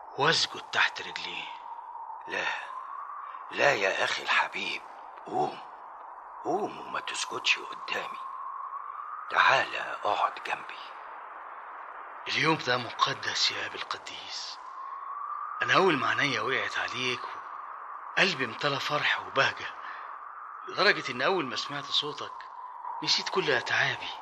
واسجد تحت رجليه. لا لا يا أخي الحبيب، قوم قوم وما تسجدش قدامي، تعال اقعد جنبي. اليوم ده مقدس يا أبي القديس. أنا أول ما عينيا وقعت عليك قلبي امتلى فرح وبهجة، لدرجة إن أول ما سمعت صوتك نسيت كل أتعابي.